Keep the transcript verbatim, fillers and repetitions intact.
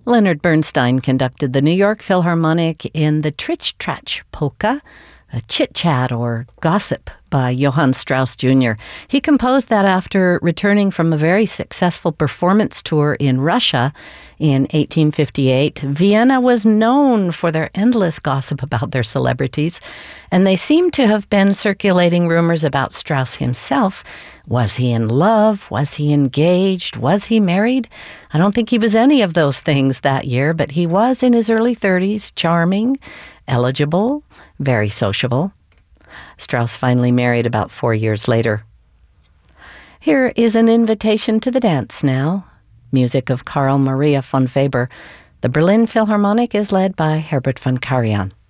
Leonard Bernstein conducted the New York Philharmonic in the Tritch Tratch polka, a chit-chat or gossip by Johann Strauss Junior He composed that after returning from a very successful performance tour in Russia in eighteen fifty-eight. Vienna was known for their endless gossip about their celebrities, and they seem to have been circulating rumors about Strauss himself. Was he in love? Was he engaged? Was he married? I don't think he was any of those things that year, but he was in his early thirties, charming, eligible, very sociable. Strauss finally married about four years later. Here is an invitation to the dance now. Music of Carl Maria von Weber. The Berlin Philharmonic is led by Herbert von Karajan.